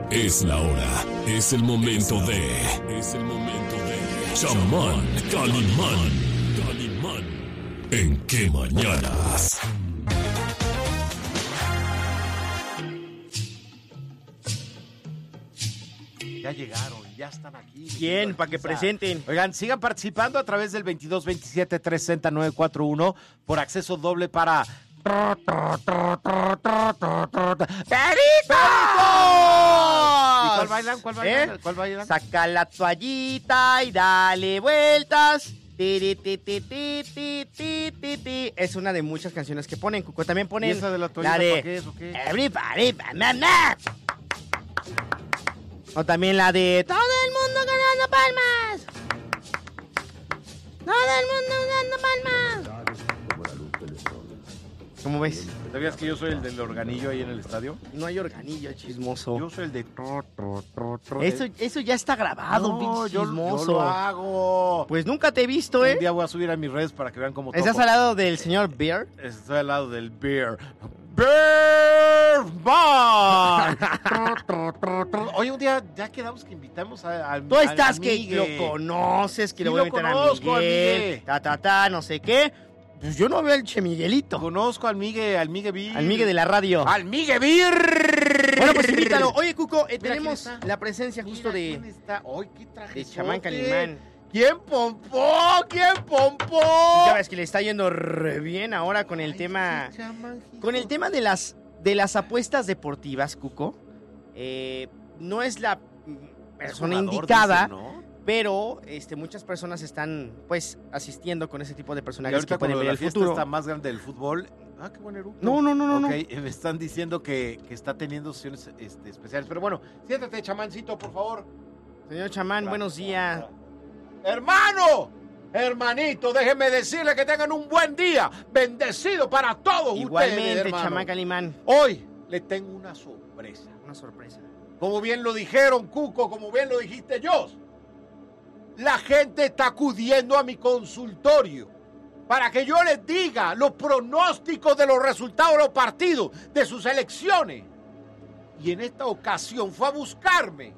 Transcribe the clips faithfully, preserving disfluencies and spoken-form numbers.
Es la hora, es el momento de... Es el momento de... Chamán Calimán. Calimán. ¿En qué mañanas? Ya llegaron, ya están aquí. Bien, para que presenten. Oigan, sigan participando a través del veintidós veintisiete trescientos nueve cuarenta y uno por acceso doble para... ¡Perito! ¿Y cuál bailan? ¿Cuál bailan? ¿Eh? ¿Cuál bailan? Saca la toallita y dale vueltas. Tiri, ti, ti, ti, ti, ti, ti, ti. Es una de muchas canciones que ponen, Cuco. También ponen ¿Y esa de la toallita de para qué es o qué? Everybody, banana. O también la de todo el mundo ganando palmas. Todo el mundo ganando palmas. ¿Cómo ves? ¿Sabías que yo soy el del organillo ahí en el estadio? No hay organillo, chismoso. Yo soy el de... Eso, eso ya está grabado, No, pinche yo, chismoso. yo lo hago. Pues nunca te he visto, ¿eh? Un día voy a subir a mis redes para que vean cómo toco. ¿Estás al lado del señor Bear? Estoy al lado del Bear. ¡Bear Bond! Oye, un día ya quedamos que invitamos a, a Tú estás a que Migue. lo conoces, que Sí lo voy a lo invitar conozco, a a Miguel, Migue. ta, ta, ta, no sé qué. Pues yo no veo al Che Miguelito, Conozco al Migue, al Migue Beer. al Migue de la radio. ¡Al Migue Beer! Bueno, pues invítalo. Oye, Cuco, eh, Mira tenemos quién está. la presencia Mira justo quién de, está. ¡Ay, qué traje! de Chamán Calimán. ¿Quién pompó? ¿Quién pompó? Ya ves que le está yendo re bien ahora con el Ay, tema... sí, chamán, hijo. Con el tema de las, de las apuestas deportivas, Cuco. Eh, no es la mm, persona Es jugador, indicada... dicen, ¿no? Pero este, muchas personas están, pues, asistiendo con ese tipo de Y personajes ahorita que pueden cuando ver la el fiesta futuro. está más grande del fútbol. Ah, qué buen eructo. No, no, no, no, Ok, no. eh, me están diciendo que, que está teniendo sesiones este, especiales. Pero bueno, siéntate, chamancito, por favor. Señor Chamán, buenos días. ¡Hermano! Hermanito, déjenme decirle que tengan un buen día. Bendecido para todos ustedes, Igualmente, hermano. Chamán Calimán. Hoy les tengo una sorpresa. Una sorpresa. Como bien lo dijeron, Cuco, como bien lo dijiste, Jos. La gente está acudiendo a mi consultorio para que yo les diga los pronósticos de los resultados de los partidos, de sus elecciones. Y en esta ocasión fue a buscarme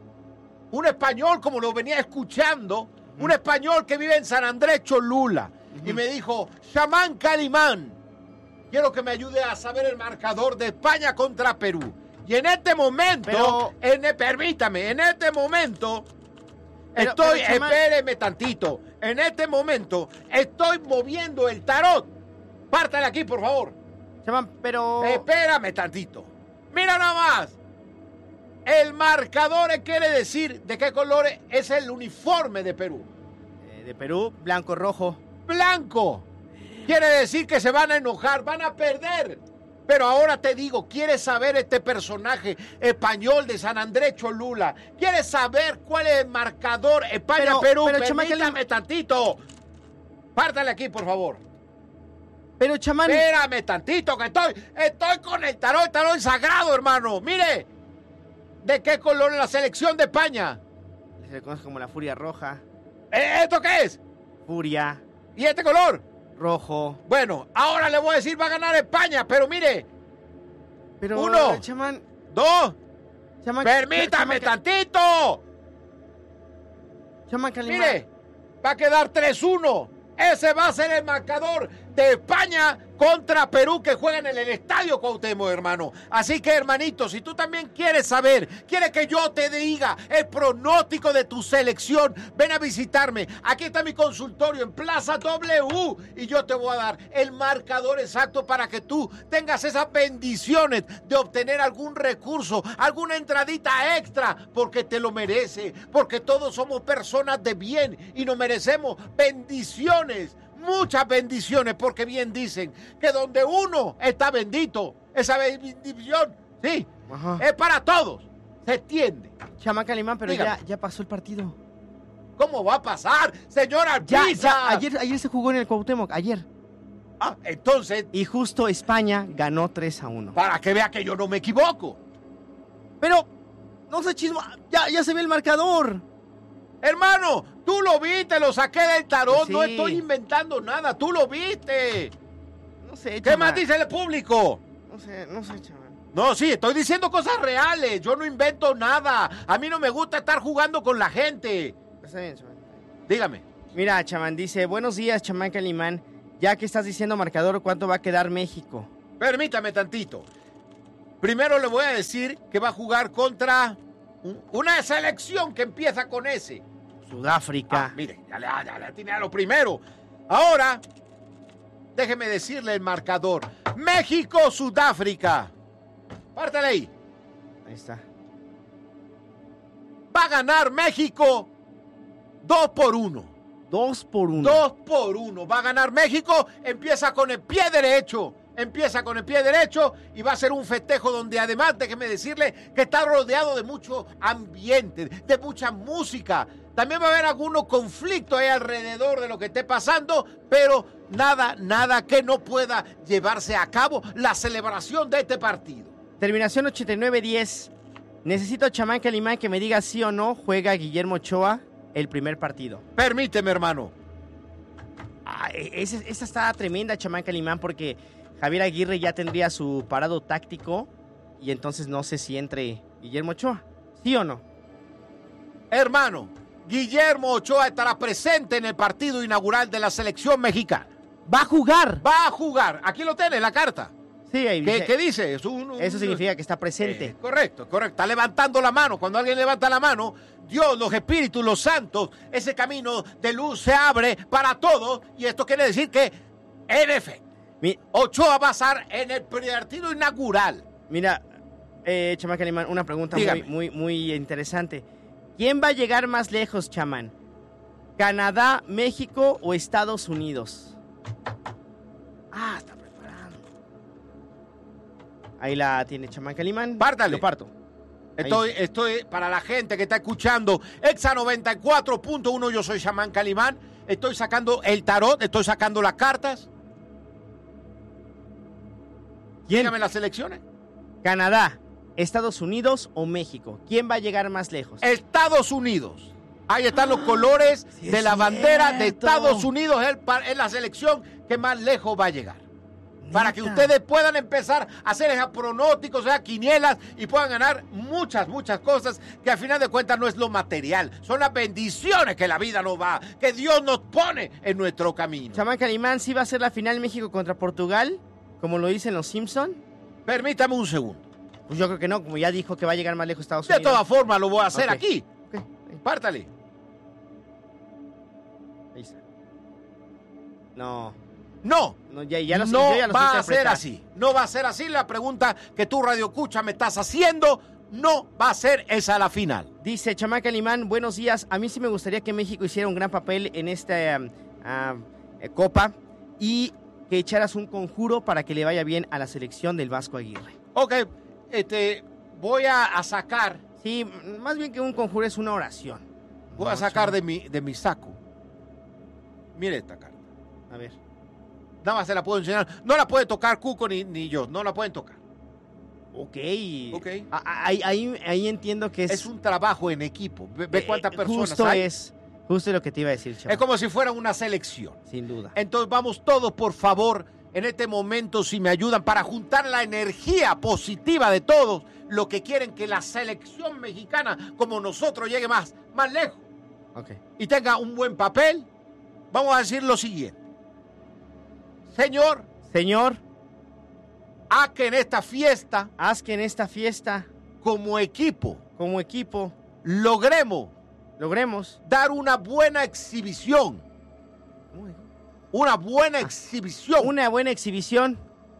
un español, como lo venía escuchando, uh-huh. un español que vive en San Andrés Cholula. Uh-huh. Y me dijo, Chamán Calimán, quiero que me ayude a saber el marcador de España contra Perú. Y en este momento, pero... en, permítame, en este momento... Pero, estoy, pero, Chamán... espéreme tantito. En este momento estoy moviendo el tarot. Pártale aquí, por favor. Chamán, pero... Espérame tantito. Mira nada más. El marcador quiere decir de qué color es el uniforme de Perú. Eh, de Perú, blanco, rojo. Blanco. Quiere decir que se van a enojar, van a perder. Pero ahora te digo, ¿quieres saber este personaje español de San Andrés Cholula? ¿Quieres saber cuál es el marcador España-Perú? Pero, pero, Permítame Chamán, tantito. Pártale aquí, por favor. Pero, Chamán... Espérame tantito, que estoy, estoy con el tarot, el tarot sagrado, hermano. Mire, ¿de qué color es la selección de España? Se le conoce como la furia roja. ¿Esto qué es? Furia. ¿Y este color? Rojo. Bueno, ahora le voy a decir, va a ganar España, pero mire. Pero, Uno. Chamán... Dos. Chamán, Permítame Chamán, tantito. Chamán Calimán. Mire, va a quedar tres uno. Ese va a ser el marcador de España contra Perú que juegan en el Estadio Cuauhtémoc, hermano. Así que, hermanito, si tú también quieres saber, quieres que yo te diga el pronóstico de tu selección, ven a visitarme. Aquí está mi consultorio en Plaza W y yo te voy a dar el marcador exacto para que tú tengas esas bendiciones de obtener algún recurso, alguna entradita extra, porque te lo merece, porque todos somos personas de bien y nos merecemos bendiciones. Muchas bendiciones, porque bien dicen que donde uno está bendito, esa bendición, sí, Ajá. es para todos. Se entiende. Chamán Calimán, pero Dígame. ya, ya pasó el partido. ¿Cómo va a pasar, señora Ya, Alpiza? ya, ayer, ayer se jugó en el Cuauhtémoc, ayer. Ah, entonces, Y justo España ganó tres a uno. para que vea que yo no me equivoco. Pero, no sé, chismo, ya, ya se ve el marcador. Hermano, tú lo viste, lo saqué del tarot, Sí. no estoy inventando nada, tú lo viste. No sé, ¿Qué Chamán. más dice el público? No sé, no sé, Chamán. No, sí, estoy diciendo cosas reales. Yo no invento nada. A mí no me gusta estar jugando con la gente. Está bien, chamán. Dígame. Mira, chamán, dice, buenos días, chamán Calimán. Ya que estás diciendo marcador, ¿cuánto va a quedar México? Permítame tantito. Primero le voy a decir que va a jugar contra una selección que empieza con S. Sudáfrica. Ah, mire, ya le, ya le atiné a lo primero. Ahora, déjeme decirle el marcador. México-Sudáfrica. Pártale ahí. Ahí está. Va a ganar México dos por uno. Dos por uno. Dos por uno. Va a ganar México. Empieza con el pie derecho. Empieza con el pie derecho y va a ser un festejo donde además, déjeme decirle, que está rodeado de mucho ambiente, de mucha música. También va a haber algunos conflictos ahí alrededor de lo que esté pasando, pero nada, nada que no pueda llevarse a cabo la celebración de este partido. Terminación ochenta y nueve diez. Necesito a chamán Calimán que me diga sí o no juega Guillermo Ochoa el primer partido. Permíteme, hermano. Ah, esa, esa está tremenda, chamán Calimán, porque Javier Aguirre ya tendría su parado táctico y entonces no sé si entre Guillermo Ochoa. ¿Sí o no? Hermano, Guillermo Ochoa estará presente en el partido inaugural de la selección mexicana. ¡Va a jugar! Va a jugar. Aquí lo tiene, la carta. Sí, ahí ¿Qué dice. qué dice? Es un- un- Eso significa que está presente. Eh, correcto, correcto. Está levantando la mano. Cuando alguien levanta la mano, Dios, los espíritus, los santos, ese camino de luz se abre para todos. Y esto quiere decir que, en efecto, Mi- Ochoa va a estar en el partido inaugural. Mira, eh, chamán Calimán, una pregunta muy, Dígame. muy, muy interesante. ¿Quién va a llegar más lejos, chamán? ¿Canadá, México o Estados Unidos? Ah, está preparado. Ahí la tiene chamán Calimán. Pártale. Lo parto. Estoy, estoy, para la gente que está escuchando, Exa noventa y cuatro punto uno, yo soy Chamán Calimán. Estoy sacando el tarot, estoy sacando las cartas. ¿Quién? Dígame las selecciones. ¿Canadá, Estados Unidos o México? ¿Quién va a llegar más lejos? Estados Unidos. Ahí están los colores sí de es la bandera de cierto. Estados Unidos. Es, el pa- es la selección que más lejos va a llegar. Para que Neta. ustedes puedan empezar a hacer esos pronósticos, o sea, quinielas, y puedan ganar muchas, muchas cosas que al final de cuentas no es lo material. Son las bendiciones que la vida nos va, que Dios nos pone en nuestro camino. Chamán Calimán, ¿sí va a ser la final México contra Portugal? Como lo dicen los Simpson. Permítame un segundo. Pues yo creo que no, como ya dijo que va a llegar más lejos Estados De Unidos. todas formas lo voy a hacer Ok. aquí. Ok, Pártale. ahí está. No, No. no ya, ya lo no yo ya lo sé va a ser interpretar. así. No va a ser así. La pregunta que tú, Radio Escucha, me estás haciendo, no va a ser esa la final. Dice Chamán Calimán, buenos días. A mí sí me gustaría que México hiciera un gran papel en esta um, um, eh, Copa y que echaras un conjuro para que le vaya bien a la selección del Vasco Aguirre. Ok, este, voy a, a sacar, Sí, m- más bien que un conjuro es una oración. voy No, a sacar Chamán. de mi, de mi saco. Mire esta carta. A ver. Nada más se la puedo enseñar. No la puede tocar Cuco ni, ni yo. No la pueden tocar. Ok. Ok. A- a- Ahí, ahí, ahí entiendo que es... Es un trabajo en equipo. Ve, ve eh, cuántas personas Justo hay. es, justo lo que te iba a decir, Chamán. Es como si fuera una selección. Sin duda. Entonces vamos todos, por favor, en este momento, si me ayudan, para juntar la energía positiva de todos, lo que quieren que la selección mexicana, como nosotros, llegue más, más lejos Ok. y tenga un buen papel. Vamos a decir lo siguiente. Señor, Señor, haz que en esta fiesta, haz que en esta fiesta, como equipo, como equipo, logremos logremos... dar una buena exhibición. ¿Cómo dijo? Una buena exhibición. Una buena exhibición,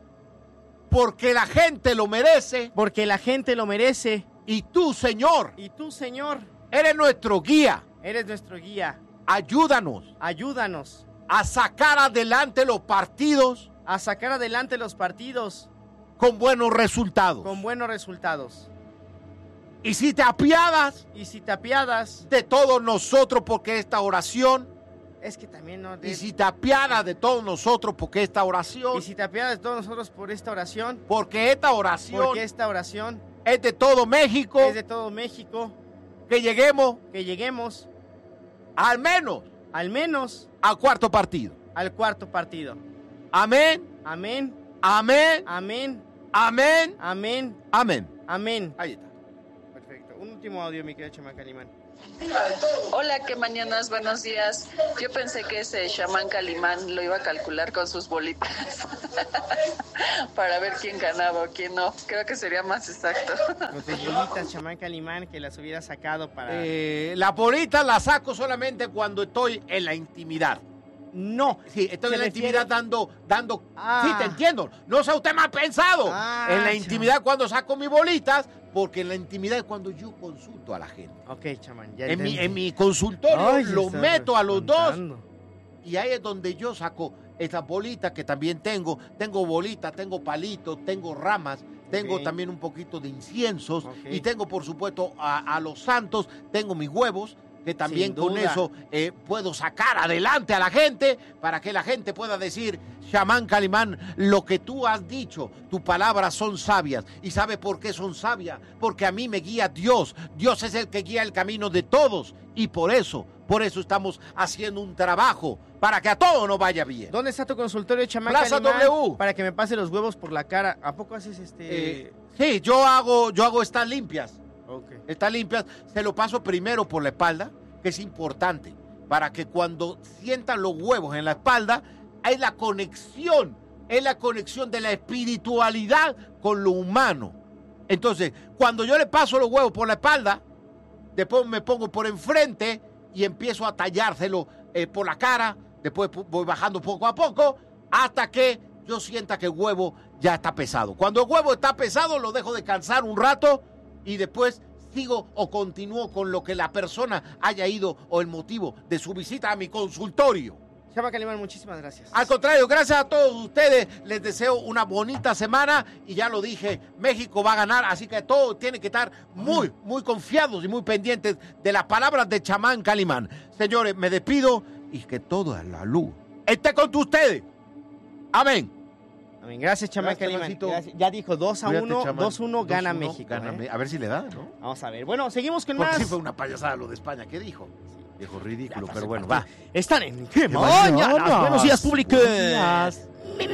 Porque la gente lo merece. porque la gente lo merece. Y tú, Señor, Y tú, Señor, eres nuestro guía. eres nuestro guía. Ayúdanos Ayúdanos a sacar adelante los partidos a sacar adelante los partidos con buenos resultados. con buenos resultados. Y si te apiadas Y si te apiadas, de todos nosotros porque esta oración, es que también no... y si te apiadas de todos nosotros porque esta oración, Y si te apiadas de todos nosotros por esta oración, porque esta oración porque esta oración es de todo México, es de todo México, que lleguemos que lleguemos al menos al menos al cuarto partido. al cuarto partido. Amén, Amén, amén amén Amén. Amén. Amén. Amén. Ahí está. Perfecto. Un último audio, mi querido Chamán Calimán. Hola, qué mañanas, buenos días. Yo pensé que ese chamán Calimán lo iba a calcular con sus bolitas para ver quién ganaba o quién no. Creo que sería más exacto. Con tus bolitas, Chamán Calimán, que las hubiera sacado para... Eh, la bolita la saco solamente cuando estoy en la intimidad. No. Sí, estoy Se en la refiere- intimidad dando, dando. Ah. Sí, te entiendo. No sea usted mal pensado. Ah, en la chao. intimidad cuando saco mis bolitas, porque en la intimidad es cuando yo consulto a la gente. Ok, Chamán, ya En mi, entendí. en mi consultorio Ay, lo está meto a los dos contando. y ahí es donde yo saco esas bolitas que también tengo. Tengo bolitas, tengo palitos, tengo ramas, tengo Ok. también un poquito de inciensos Ok. y tengo por supuesto a, a los santos, tengo mis huevos que también Sin con duda. eso eh, puedo sacar adelante a la gente para que la gente pueda decir, Chamán Calimán, lo que tú has dicho, tus palabras son sabias. ¿Y sabe por qué son sabias? Porque a mí me guía Dios. Dios es el que guía el camino de todos y por eso, por eso estamos haciendo un trabajo para que a todos nos vaya bien. ¿Dónde está tu consultorio, Chamán Plaza Calimán? W. Para que me pase los huevos por la cara. ¿A poco haces este...? Eh, sí, yo hago, yo hago estas limpias. Ok. Está limpias, se lo paso primero por la espalda, que es importante, para que cuando sientan los huevos en la espalda, hay la conexión, es la conexión de la espiritualidad con lo humano. Entonces, cuando yo le paso los huevos por la espalda, después me pongo por enfrente y empiezo a tallárselo eh, por la cara, después pu- voy bajando poco a poco, hasta que yo sienta que el huevo ya está pesado. Cuando el huevo está pesado, lo dejo descansar un rato y después sigo o continúo con lo que la persona haya ido o el motivo de su visita a mi consultorio. Chamán Calimán, muchísimas gracias. Al contrario, gracias a todos ustedes, les deseo una bonita semana y ya lo dije, México va a ganar, así que todos tienen que estar muy, muy confiados y muy pendientes de las palabras de Chamán Calimán. Señores, me despido y que toda la luz esté con ustedes. Amén. Amén. Gracias, Chamán Gracias, Calimán. Chamancito. Gracias. Ya dijo dos a Cuídate, uno, chamán. dos uno gana dos uno, México. gana ¿eh? Me- A ver si le da, ¿no? Vamos a ver. Bueno, seguimos con Porque más. sí fue una payasada lo de España. ¿Qué dijo? Dijo ridículo, Ya, pero pase, bueno, pase. va. Están en ¡Qué mañanas! mañanas! Buenos días, público. Buenos días.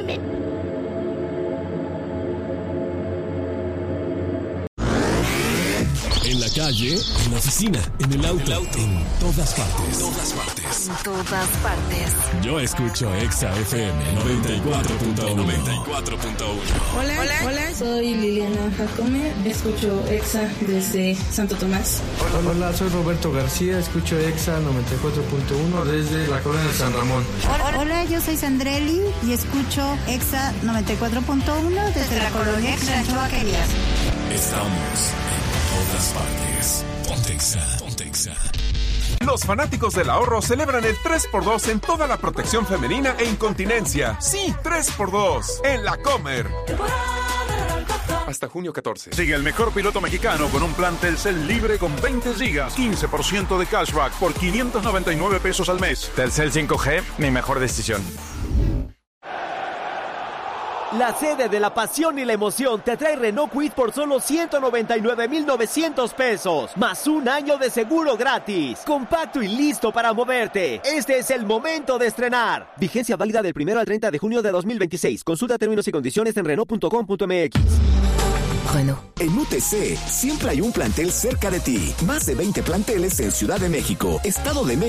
En la calle, en la oficina, en el auto, en todas partes. Todas partes. En todas partes. Yo escucho Exa F M noventa y cuatro punto uno. noventa y cuatro punto uno. Hola, hola, soy Liliana Jacome, escucho EXA desde Santo Tomás. Hola, hola, soy Roberto García, escucho EXA noventa y cuatro punto uno desde la colonia de San Ramón. Hola, hola, yo soy Sandreli y escucho EXA noventa y cuatro punto uno desde la colonia Rancho Vaquerías. Estamos en todas partes. Ponte Exa, ponte Exa. Los fanáticos del ahorro celebran el tres por dos en toda la protección femenina e incontinencia. Sí, tres por dos en La Comer. Hasta junio catorce. Sigue el mejor piloto mexicano con un plan Telcel libre con veinte gigas, quince por ciento de cashback por quinientos noventa y nueve pesos al mes. Telcel cinco G, mi mejor decisión. La sede de la pasión y la emoción te trae Renault Kwid por solo ciento noventa y nueve mil novecientos pesos, más un año de seguro gratis. Compacto y listo para moverte. Este es el momento de estrenar. Vigencia válida del primero al treinta de junio de dos mil veintiséis. Consulta términos y condiciones en Renault punto com punto m x. Bueno. En U T C siempre hay un plantel cerca de ti. Más de veinte planteles en Ciudad de México, Estado de México.